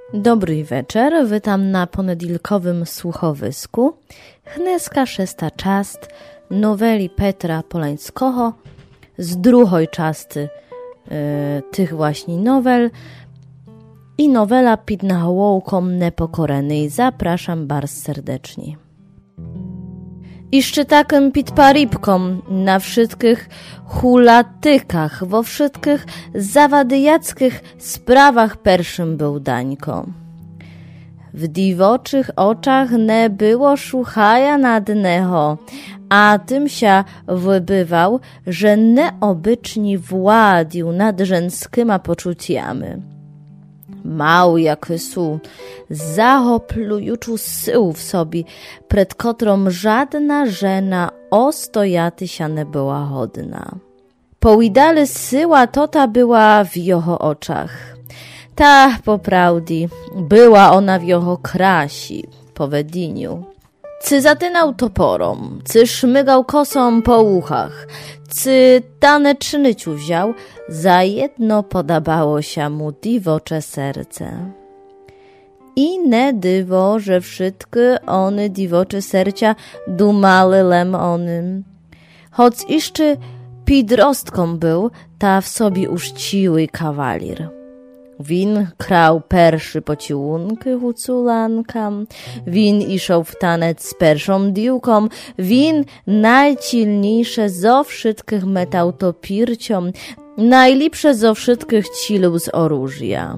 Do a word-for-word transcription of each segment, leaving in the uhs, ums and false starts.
Dobry wieczór, witam na ponedilkowym słuchowisku. Dneska szesta czast noweli Petra Polańskiego z druhoj czasty e, tych właśnie nowel i nowela pod nahołką Nepokoreny. Zapraszam bardzo serdecznie. Iżczy takim pід paribką na wszystkich hulatykach, wo wszystkich zawadyjackich sprawach pierwszym był Dańko. W diwoczych oczach nie było szuchaja nadnego, a tym się wybywał, że neobyczni władił nad żenskima poczuciami. Mał jak su, zahoplujuczu sył w sobie, przed kotrą żadna żena ostojaty się nie była hodna. Połidale syła tota była w jeho oczach. Ta, po prawdy, była ona w jeho krasi, powediniu. Cy zatynał toporą, cy szmygał kosą po uchach, cy tanecznyciu wziął, za jedno podobało się mu diwocze serce. I ne dywo, że wszystkie one diwocze sercia dumały lem onym. Choć jeszcze pidrostką był, ta w sobie uczciły kawalir. Win krał perszy pociłunki huculankam, win iszał w tanec z perszą diłką, win najcilniejsze zo wszystkich metał topirciom, najlepsze zo wszystkich ciluł z oróżia.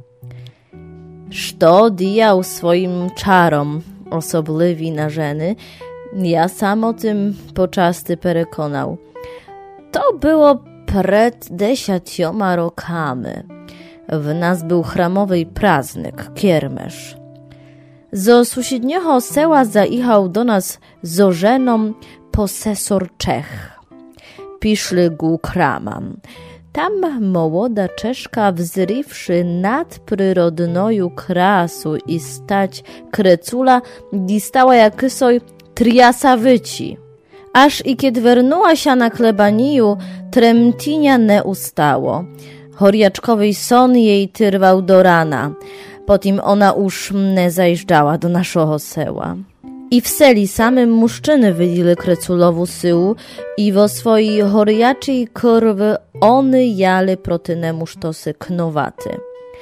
Szto dijał swoim czarom osobliwi na żeny, ja sam o tym poczasty perekonał. To było przed dziesięcioma rokami. W nas był chramowy praznik, kiermesz. Z sąsiedniego seła zajechał do nas z żeną posesor Czech. Piszli gu kramam. Tam młoda Czeszka, wzrywszy nadprzyrodnoju krasu i stać krecula, distała jakysoj triasawyci. Aż i kiedy wernuła się na klebaniju, tremtinia nie ustało. Horiaczkowy son jej tyrwał do rana. Potem ona już nie zajeżdżała do naszego seła. I w seli samym muszczyny wydili kreculowu syłu i wo swojej horiaczej kurwy one jali protynemu sztosy knowaty.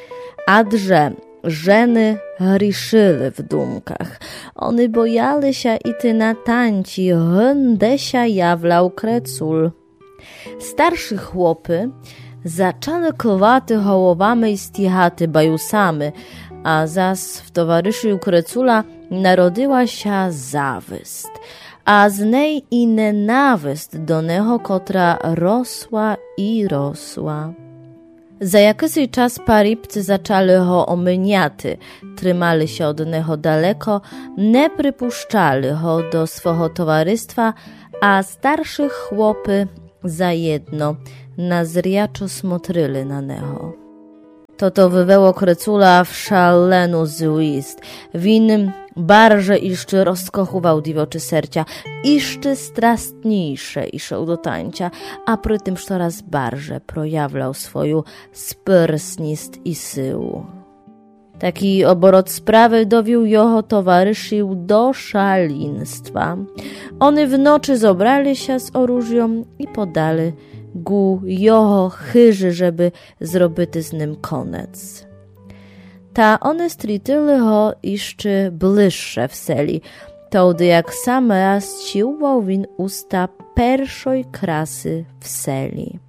Adże żeny grzeszyły w dumkach. One bojali się i ty na tańci, hyndesia jawlał krecul. Starszy chłopy zaczęły kowaty hołowamy i stichaty bajusamy, a zas w towarzyszu krecula narodziła się zawyst, a z niej i nienawiść do neho, kotra rosła i rosła. Za jakiś czas paribcy zaczęli ho omyniaty, trzymali się od neho daleko, nie przypuszczali ho do swego towarzystwa, a starszych chłopy za jedno nazriaczo smotryli na neho. To to wyweło krecula w szalenu złist. Win barże iszczy rozkochował diwoczy sercia, iszczy strastniejsze iszał do tańca, a przy tym coraz barże projawlał swoją spyrsnist i syłu. Taki oborot sprawy dowiół jeho towarzyszył do szalinstwa. One w nocy zobrali się z oróżją i podali gu jeho chyży, żeby zrobity z nim konec. Ta one strityli ho jeszcze bliższe w seli, tołdy jak sam raz ciuwał win usta pierwszej krasy w seli.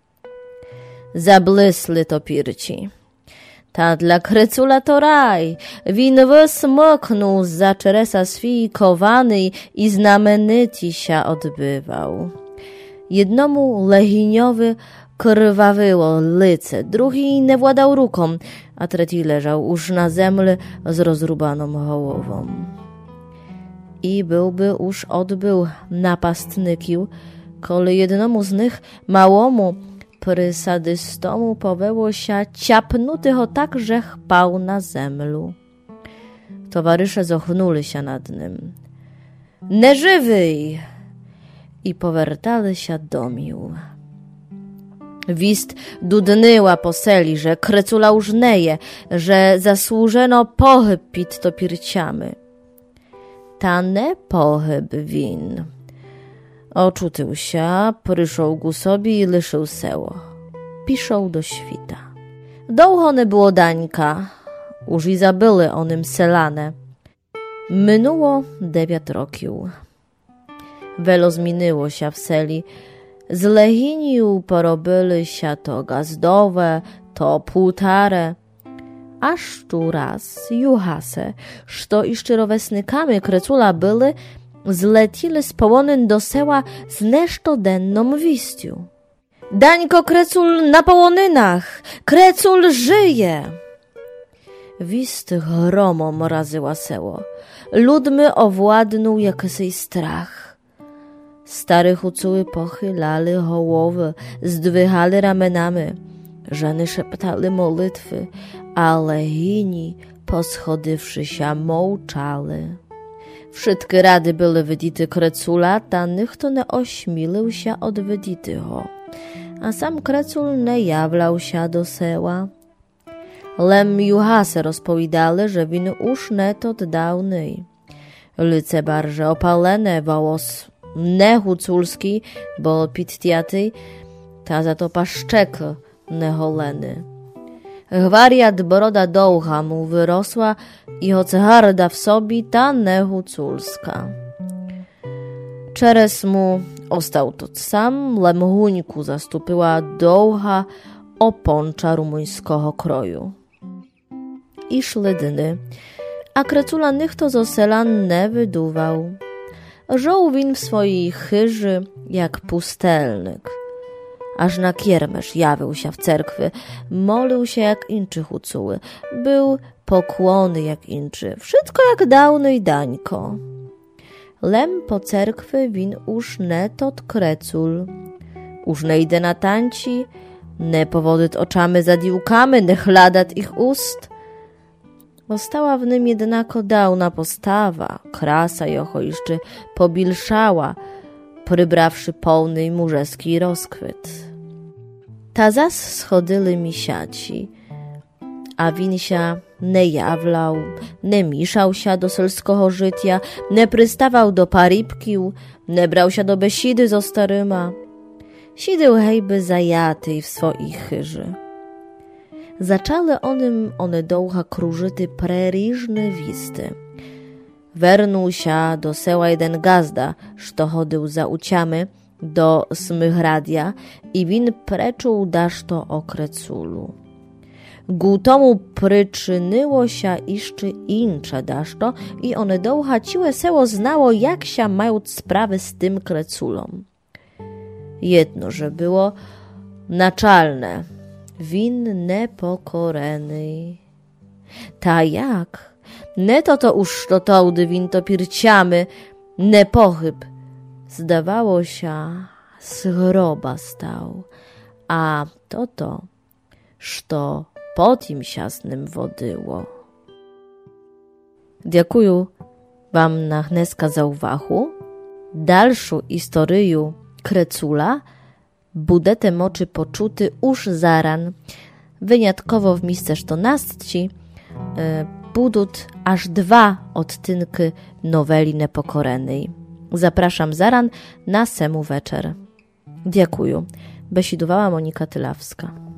Zablysli to pirci. Ta dla krecula to raj, win wysmoknął za czeresa swij kowany i znamenity się odbywał. Jednomu lehiniowy krwawyło lice, drugi nie władał ruką, a trzeci leżał już na zemle z rozrubaną głową. I byłby już odbył napastnykił, kole jednomu z nich, małomu, prysadystomu poweło się ciapnuty ho tak, że chpał na zemlu. Towarzysze zochnuli się nad nim. Neżywy! I powertali się do mił. Wist dudnyła po seli, że Krecula już neje, że zasłużeno pochyb pit to pirciamy. Ta ne pochyb win. Oczutył się, pryszał gu sobie i lyszył seło. Piszą do świta. Dołho nie było dańka, już i zabyły onym selane. Mynuło dewiat rokił. Welo zminęło się w seli. Z lechiniu porobyli się to gazdowe, to półtare. Aż tu raz juhase, što i szczyrowesnykami Krecula byli, zletili z połonyn do seła z nesztodenną wieścią. Dańko Krecul na połonynach! Krecul żyje! Wist gromom razyła seło. Ludmy owładnął jakiś strach. Stary hucuły pochylali głowy, zdwychali ramenami. Żeny szeptali modlitwy, ale inni, poschodywszy się, mołczali. Wszystkie rady były wydity Krecula, ta nikt nie ośmielił się odwiedzić go, a sam Krecul nie jawlał się do seła. Lem juhase rozpowiadali, że win już net od dawnej. Lice barże opalene, wołos nehuculski, bo pittiaty, ta za to paszczek neholeny. Gwariat broda dołcha mu wyrosła i choć harda w sobie ta nehuculska. Czeres mu ostał tot sam, lem huńku zastupyła dołcha oponcza rumuńskiego kroju. I szły dny, a Krecula nichto z osela nie wyduwał. Żoł win w swojej chyży jak pustelnyk. Aż na kiermesz jawił się w cerkwy, molił się jak inczy hucuły, był pokłony jak inczy, wszystko jak dawny i dańko. Lem po cerkwy win już nie tot Krecul, już nie idę na tanci, nie powodyt oczamy za diłkamy, nie chladat ich ust. Ostała w nim jednako dawna postawa, krasa jocho jeszcze pobilszała, prybrawszy pełny murzeski rozkwit. Ta zas schodyli misiaci, a win się nie jawlał, nie miszał się do selskiego życia, nie przystawał do paribkił, nie brał się do besidy z ostaryma. Sidył hejby zajaty w swoich chyży. Zaczęły onym one dołcha krużyty preriżne wisty. Wernął się do seła jeden gazda, što chodył za uciamy do smych radia i win preczuł daszto o Kreculu. Gutomu przyczynyło się jeszcze incze daszto i one dołcha ciłe seło znało, jak się mają sprawy z tym Kreculą. Jedno, że było naczalne, win nepokoreny. Ta jak? Ne to to już to tołdy win to pirciamy, ne pochyb. Zdawało się, z groba stał, a to to, što po tym siasnym wodyło. Dziękuję wam na dneska za uwagę. Dalszą historię Krecula budete moczy poczuty już zaran, wyjątkowo w miejsce czternastci, budut aż dwa odtynki noweli nepokorenej. Zapraszam zaran na semu wieczór. Dziękuję. Besidowała Monika Tylawska.